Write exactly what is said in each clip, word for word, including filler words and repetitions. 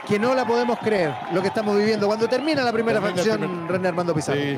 que no la podemos creer, lo que estamos viviendo. Cuando termina la primera Termina fracción, primer... René Armando Pizarro. Sí.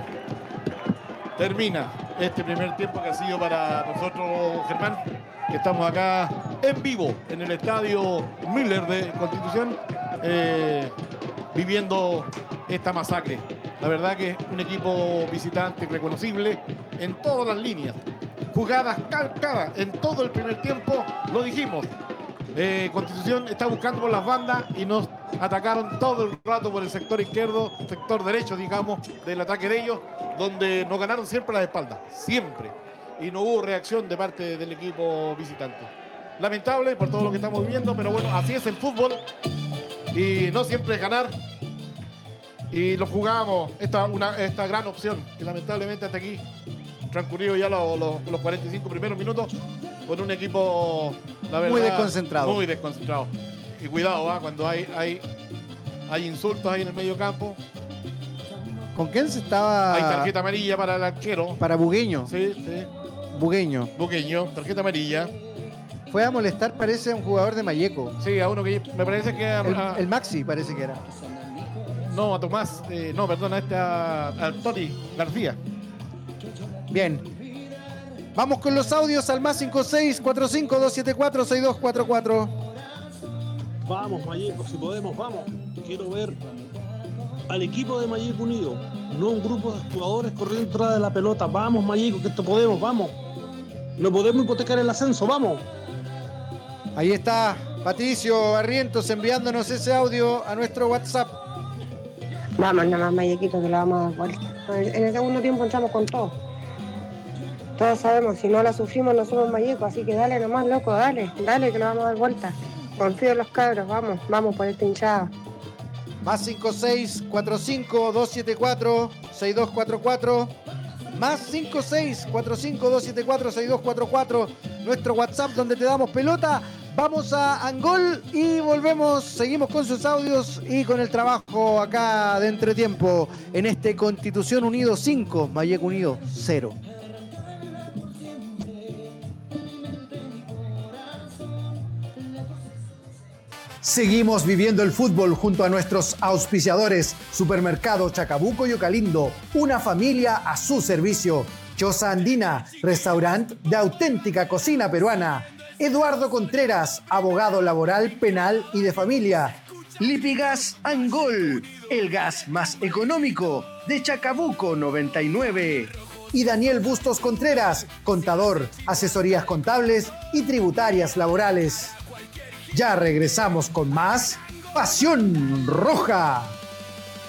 Termina este primer tiempo que ha sido para nosotros, Germán, que estamos acá en vivo en el estadio Miller de Constitución, eh, viviendo esta masacre. La verdad que es un equipo visitante reconocible en todas las líneas. Jugadas calcadas en todo el primer tiempo, lo dijimos. Eh, Constitución está buscando por las bandas y nos atacaron todo el rato por el sector izquierdo, sector derecho, digamos, del ataque de ellos, donde nos ganaron siempre a la espalda, siempre. Y no hubo reacción de parte del equipo visitante. Lamentable por todo lo que estamos viviendo, pero bueno, así es el fútbol y no siempre es ganar. Y lo jugamos, esta, una, esta gran opción, que lamentablemente hasta aquí transcurrido ya los, los, los cuarenta y cinco primeros minutos con un equipo, la verdad, muy desconcentrado. Muy desconcentrado. Y cuidado, ¿eh? Cuando hay, hay, hay insultos ahí en el medio campo. ¿Con quién se estaba? Hay tarjeta amarilla para el arquero. Para Bugueño. Sí, sí. Bugueño. Bugueño, tarjeta amarilla. Fue a molestar, parece, a un jugador de Malleco. Sí, a uno que me parece que... A, el, a, el Maxi parece que era. No, a Tomás, eh, no, perdón, a este, a, a Tony García. Bien. Vamos con los audios al más cinco seis cuatro cinco dos siete cuatro seis dos cuatro cuatro. Vamos, Malleco, si podemos, vamos. Quiero ver al equipo de Malleco unido, no un grupo de jugadores corriendo detrás de la pelota. Vamos, Malleco, que esto podemos, vamos. No podemos hipotecar el ascenso, vamos. Ahí está Patricio Barrientos enviándonos ese audio a nuestro WhatsApp. Vamos, nada más, Mallequito, que la vamos a dar vuelta. En el segundo tiempo entramos con todo. Todos sabemos, si no la sufrimos no somos Malleco, así que dale nomás, loco, dale, dale que lo vamos a dar vuelta. Confío en los cabros, vamos, vamos por esta hinchada. Más cinco seis cuatro cinco dos siete cuatro seis dos cuatro cuatro. Más cinco seis cuatro cinco dos siete cuatro seis dos cuatro cuatro. Nuestro WhatsApp donde te damos pelota. Vamos a Angol y volvemos, seguimos con sus audios y con el trabajo acá de entretiempo en este Constitución Unido cinco, Malleco Unido cero. Seguimos viviendo el fútbol junto a nuestros auspiciadores Supermercado Chacabuco y Ocalindo, una familia a su servicio. Choza Andina, restaurante de auténtica cocina peruana. Eduardo Contreras, abogado laboral, penal y de familia. Lipigas Angol, el gas más económico de Chacabuco noventa y nueve. Y Daniel Bustos Contreras, contador, asesorías contables y tributarias laborales. Ya regresamos con más Pasión Roja.